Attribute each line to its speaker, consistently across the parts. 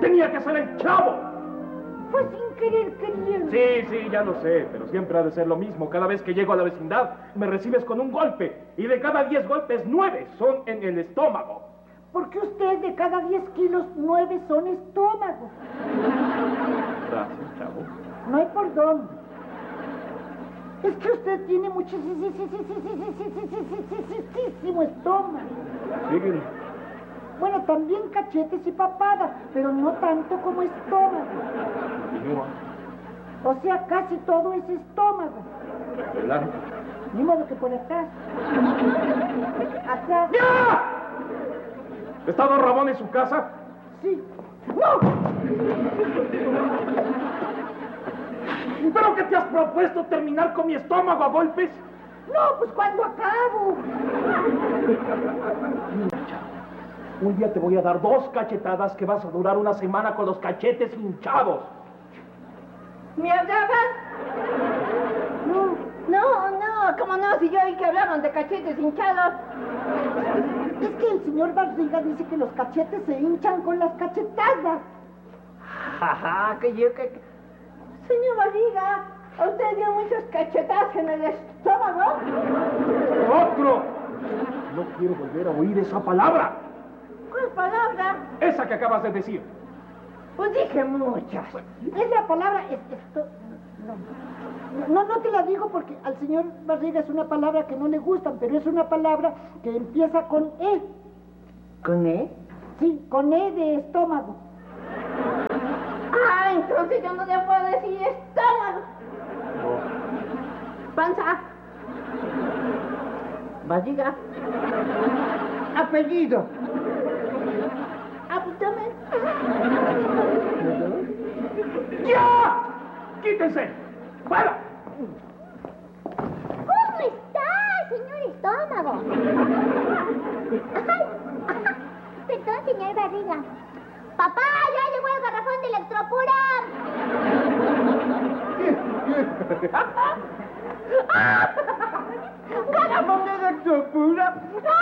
Speaker 1: tenía que ser el Chavo.
Speaker 2: Fue sin querer queriendo.
Speaker 1: Sí, ya lo sé, pero siempre ha de ser lo mismo. Cada vez que llego a la vecindad, me recibes con un golpe. Y de cada 10 golpes, 9 son en el estómago.
Speaker 2: Porque usted de cada 10 kilos, 9 son estómago.
Speaker 1: Gracias, Chavo.
Speaker 2: No hay por dónde. Es que usted tiene muchísimo estómago.
Speaker 1: Síguele.
Speaker 2: Bueno, también cachetes y papada, pero no tanto como estómago.
Speaker 1: Continúa.
Speaker 2: O sea, casi todo es estómago.
Speaker 1: Adelante.
Speaker 2: Ni modo que por atrás. Atrás.
Speaker 1: ¡Ya! ¿Está don Ramón en su casa?
Speaker 2: Sí. ¡No!
Speaker 1: ¿Pero qué te has propuesto, terminar con mi estómago a golpes?
Speaker 2: No, pues cuando acabo.
Speaker 1: Mira, Chavo, un día te voy a dar 2 cachetadas que vas a durar una semana con los cachetes hinchados.
Speaker 3: ¿Me hablaban? No, ¿cómo no? Si yo oí que hablaban de cachetes hinchados.
Speaker 2: Es que el señor Barriga dice que los cachetes se hinchan con las cachetadas.
Speaker 3: Jaja, que... Señor Barriga, ¿a usted dio muchos cachetadas en el estómago?
Speaker 1: ¡Otro! No quiero volver a oír esa palabra.
Speaker 3: ¿Cuál palabra?
Speaker 1: Esa que acabas de decir.
Speaker 3: Pues dije muchas.
Speaker 2: Es la palabra... No te la digo porque al señor Barriga es una palabra que no le gustan, pero es una palabra que empieza con E.
Speaker 3: ¿Con E?
Speaker 2: Sí, con E de estómago.
Speaker 3: Ah, entonces yo no le puedo decir estómago. Panza. Barriga.
Speaker 2: Apellido.
Speaker 3: Abdomen.
Speaker 1: ¡Ya! ¡Quítense! ¡Fuera!
Speaker 4: ¿Cómo está, señor estómago? Ay, perdón, señor Barriga. Papá, ya llegó el garrafón de Electropura.
Speaker 3: ¡Garrafón de Electropura!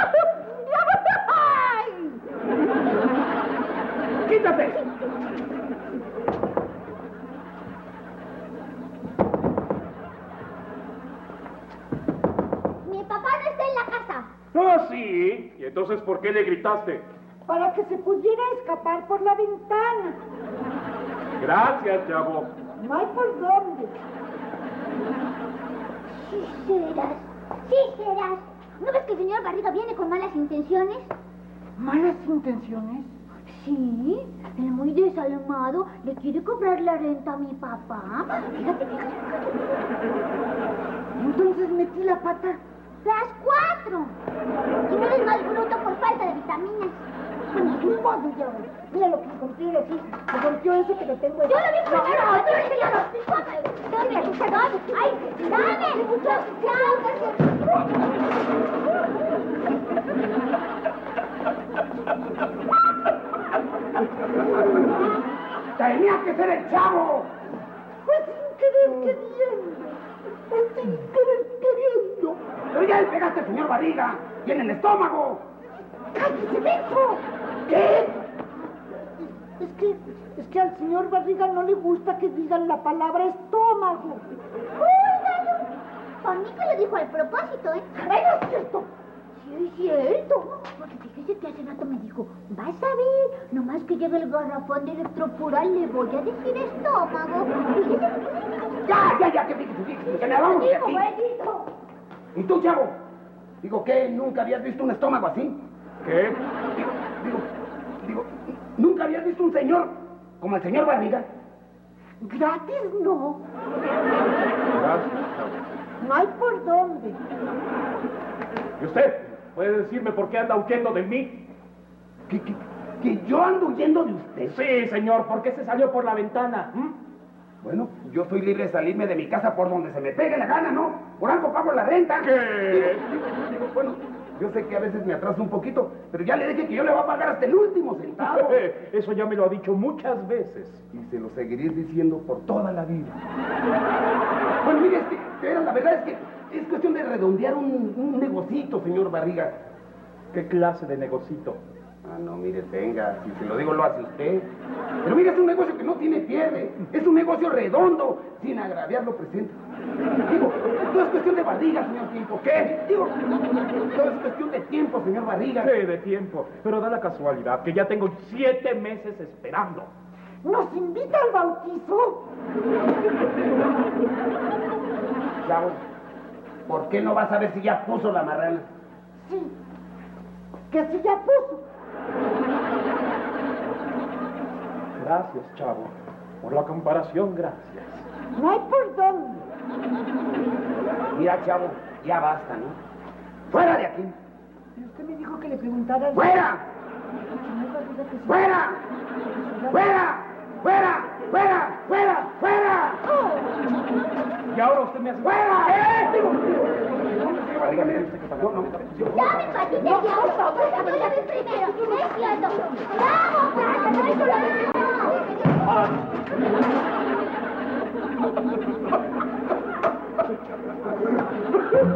Speaker 1: ¡Quítate!
Speaker 4: Mi papá no está en la casa.
Speaker 1: ¡Oh, sí! ¿Y entonces por qué le gritaste?
Speaker 2: Para que se pudiera escapar por la ventana.
Speaker 1: Gracias, Chavo.
Speaker 2: No hay por dónde.
Speaker 4: Sí serás. ¿No ves que el señor Barriga viene con malas intenciones?
Speaker 2: ¿Malas intenciones?
Speaker 4: Sí, el muy desalmado le quiere cobrar la renta a mi papá. Fíjate.
Speaker 2: Entonces metí la pata.
Speaker 4: Las 4. Y no eres más bruto por falta de vitaminas.
Speaker 2: Ni modo, ya. Mira lo que encontré así. Me rompió eso que lo tengo.
Speaker 4: Yo lo vi primero. Dame, acusador. Ay, dame.
Speaker 1: ¡Tenía que ser el Chavo!
Speaker 2: Pues sin querer queriendo. Pues sin querer queriendo.
Speaker 1: ¡Pero ya le pegaste al señor Barriga! ¡Y en el estómago!
Speaker 2: ¡Cállese, menso! ¿Qué? Es que al señor Barriga no le gusta que digan la palabra estómago.
Speaker 4: ¡Óigalo! Conmigo lo dijo al propósito, ¿eh?
Speaker 2: ¡Ay, no es cierto!
Speaker 4: Sí, es cierto. Porque fíjese que hace rato me dijo, vas a ver, nomás que llegue el garrafón de Electropura, le voy a decir estómago.
Speaker 1: ¡Ya! ¡Que fíjese! ¡Que me vamos de aquí!
Speaker 4: Maldito.
Speaker 1: ¿Y tú, Chavo? Digo, ¿qué? ¿Nunca habías visto un estómago así? ¿Qué? Digo, ¿nunca habías visto un señor como el señor Barriga?
Speaker 2: Gratis no.
Speaker 1: Gracias, Chavo.
Speaker 2: No hay por dónde.
Speaker 1: ¿Y usted? ¿Puede decirme por qué anda huyendo de mí? ¿Que yo ando huyendo de usted? Sí, señor. ¿Por qué se salió por la ventana?
Speaker 5: Bueno, yo soy libre de salirme de mi casa por donde se me pegue la gana, ¿no? Por algo pago la renta.
Speaker 1: ¿Qué?
Speaker 5: Bueno, yo sé que a veces me atraso un poquito, pero ya le dije que yo le voy a pagar hasta el último centavo.
Speaker 1: Eso ya me lo ha dicho muchas veces.
Speaker 5: Y se lo seguiré diciendo por toda la vida. Bueno, mire, la verdad es que es cuestión de redondear un negocito, señor Barriga.
Speaker 1: ¿Qué clase de negocito?
Speaker 5: Ah, no, mire, venga, si se lo digo lo hace usted. Pero mire, es un negocio que no tiene pierde. Es un negocio redondo, sin agraviar lo presente. Digo, todo es cuestión de barriga, señor Tiempo. ¿Qué? Digo, todo es cuestión de tiempo, señor Barriga.
Speaker 1: Sí, de tiempo. Pero da la casualidad que ya tengo 7 meses esperando.
Speaker 2: ¿Nos invita al bautizo?
Speaker 5: Chavo, ¿por qué no vas a ver si ya puso la marrana?
Speaker 2: Sí, que si ya puso.
Speaker 1: Gracias, chavo. Por la comparación, gracias.
Speaker 2: No hay por dónde.
Speaker 5: Mira, chavo, ya basta, ¿no? ¡Fuera de aquí!
Speaker 2: Pero usted me dijo que le preguntara...
Speaker 5: ¡Fuera!
Speaker 2: Señor Barriga, que sí.
Speaker 5: ¡Fuera! ¡Fuera! ¡Fuera! ¡Fuera! ¡Fuera! ¡Fuera!
Speaker 1: Y ahora usted me hace...
Speaker 5: ¡Fuera! Barriga, mire, no, no.
Speaker 4: ¡Dame patita, diablo! ¡Voy a ver primero! ¡Es cierto! ¡Vamos, Paco! ¡No hay solo!